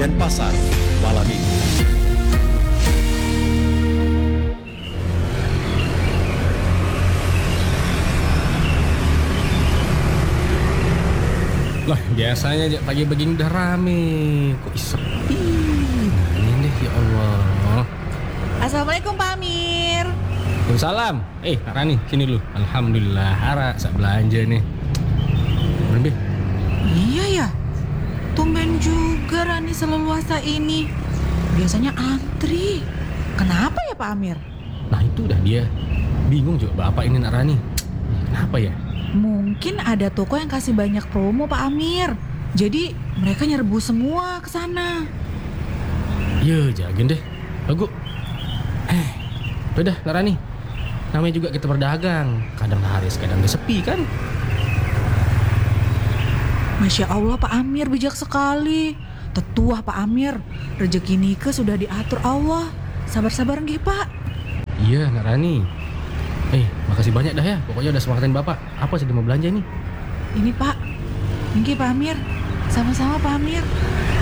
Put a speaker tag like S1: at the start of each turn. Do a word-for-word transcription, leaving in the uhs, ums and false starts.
S1: dan pasar malam ini.
S2: Lah, biasanya aja pagi begini udah rame. Kok sepi? Nah, ini deh, ya Allah.
S3: Assalamualaikum Pak Amir.
S2: Waalaikumsalam. Eh, Kak Rani, sini dulu. Alhamdulillah, Hara, sak belanja nih. Mana, Be?
S3: Iya ya, tumben juga Rani seleluasa ini. Biasanya antri. Kenapa ya Pak Amir?
S2: Nah, itu udah dia. Bingung juga bapak ini, Nak Rani. Kenapa ya?
S3: Mungkin ada toko yang kasih banyak promo Pak Amir. Jadi mereka nyerbu semua ke sana.
S2: Ya, jagain deh. Bagus. Eh, udah, Nak Rani. Namanya juga kita berdagang. Kadang laris, kadang gak sepi kan?
S3: Masya Allah Pak Amir bijak sekali. Tetuah Pak Amir. Rezeki nikah sudah diatur Allah. Sabar-sabar nggih Pak.
S2: Iya, Nak Rani. Eh, makasih banyak dah ya. Pokoknya udah semangatin bapak. Apa sih dia mau belanja nih?
S3: Ini Pak. Nggih Pak Amir. Sama-sama Pak Amir.